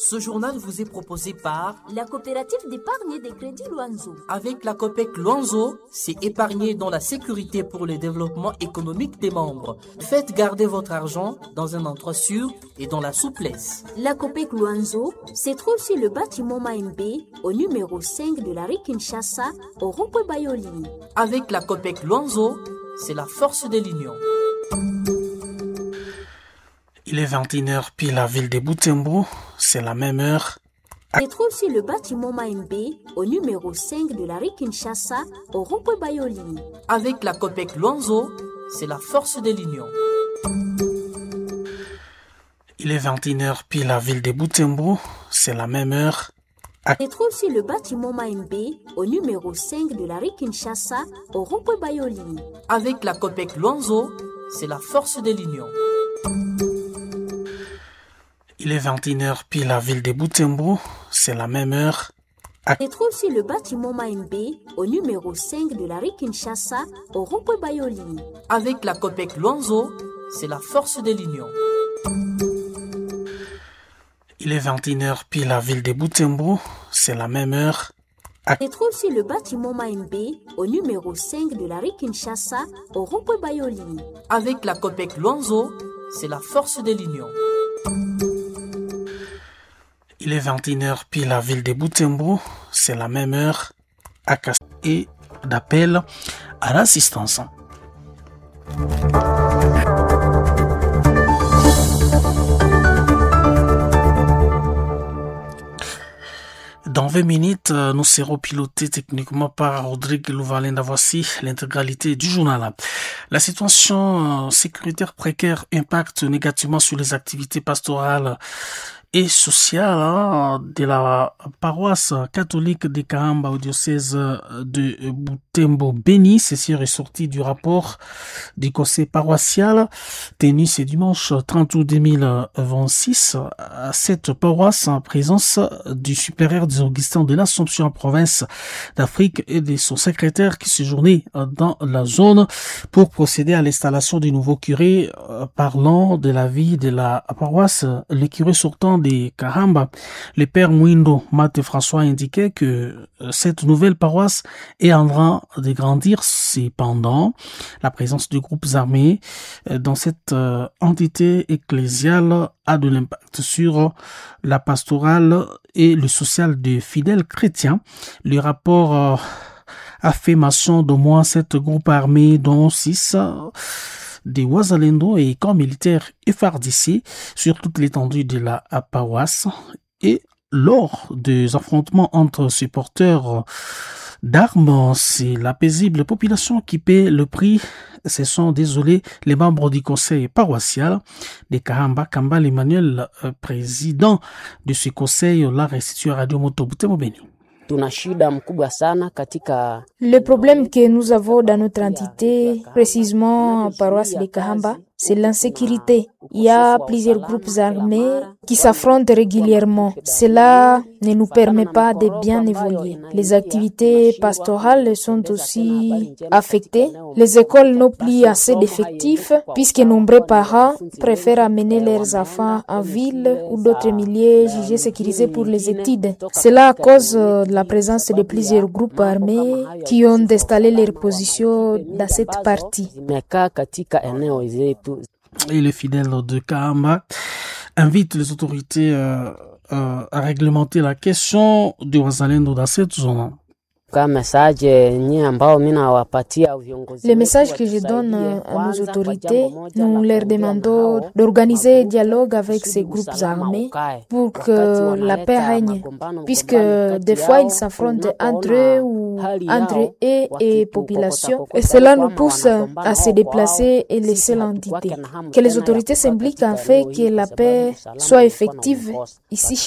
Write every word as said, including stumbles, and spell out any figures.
Ce journal vous est proposé par la coopérative d'épargne et de crédit Luanzo. Avec la COPEC Luanzo, c'est épargner dans la sécurité pour le développement économique des membres. Faites garder votre argent dans un endroit sûr et dans la souplesse. La COPEC Luanzo se trouve sur le bâtiment Maembe au numéro cinq de la rue Kinshasa au rond-point Bayoli. Avec la COPEC Luanzo, c'est la force de l'union. Il est vingt et une heures pile à Ville de Butembo, c'est la même heure. Se trouve sur le bâtiment Maembe au numéro cinq de la rue Kinshasa au rond-point Bayoli. Avec la COPEC Luanzo, c'est la force de l'union. Il est vingt et une heures pile à Ville de Butembo, c'est la même heure. Se trouve sur le bâtiment Maembe au numéro cinq de la rue Kinshasa au rond-point Bayoli. Avec la COPEC Luanzo, c'est la force de l'union. Il est vingt et une heures pile à Ville de Butembo, c'est la même heure. Se trouve sur le bâtiment Maembe au numéro cinq de la rue Kinshasa au rond-point Bayoli. Avec la COPEC Luanzo, c'est la force de l'union. Il est vingt et une heures pile à Ville de Butembo, c'est la même heure. Se trouve sur le bâtiment Maembe au numéro cinq de la rue Kinshasa au rond-point Bayoli. Avec la COPEC Luanzo, c'est la force de l'union. Il est vingt et une heures pile à Ville de Butembo, c'est la même heure. À Cass et d'appel à l'assistance. Dans vingt minutes, nous serons pilotés techniquement par Rodrigue Louvalenda. Voici l'intégralité du journal. La situation sécuritaire précaire impacte négativement sur les activités pastorales et sociale hein, de la paroisse catholique de Kahamba au diocèse de Butembo Béni. Ceci est ressorti du rapport du conseil paroissial tenu ce dimanche trente août deux mille vingt-six à cette paroisse en présence du supérieur des Augustins de l'Assomption en province d'Afrique et de son secrétaire qui séjournait dans la zone pour procéder à l'installation du nouveau curé. Parlant de la vie de la paroisse, le curé sortant de Kahamba, le père Mwindo Mate François indiquait que cette nouvelle paroisse est en train de grandir. Cependant, la présence de groupes armés dans cette entité ecclésiale a de l'impact sur la pastorale et le social des fidèles chrétiens. Le rapport a fait mention d'au moins sept groupes armés, dont six des Wazalendo et corps militaires F R D C sur toute l'étendue de la paroisse. Et lors des affrontements entre ces porteurs d'armes, c'est la paisible population qui paie le prix. Ce sont désolés les membres du conseil paroissial de Kahamba. Kambal Emmanuel, président de ce conseil, l'a restitué à Radio Moto Butembo Béni. Le problème que nous avons dans notre entité, précisément en paroisse de Kahamba, c'est l'insécurité. Il y a plusieurs groupes armés qui s'affrontent régulièrement. Cela ne nous permet pas de bien évoluer. Les activités pastorales sont aussi affectées. Les écoles n'ont plus assez d'effectifs puisque nombreux parents préfèrent amener leurs enfants en ville ou d'autres milieux jugés sécurisés pour les études. Cela à cause de la présence de plusieurs groupes armés qui ont installé leurs positions dans cette partie. Et les fidèles de Kahamba invitent les autorités euh, euh, à réglementer la question du Wazalendo dans cette zone. Le message que je donne à nos autorités, nous leur demandons d'organiser un dialogue avec ces groupes armés pour que la paix règne, puisque des fois ils s'affrontent entre eux ou entre eux et population, et cela nous pousse à se déplacer et laisser l'entité. Que les autorités s'impliquent en fait que la paix soit effective ici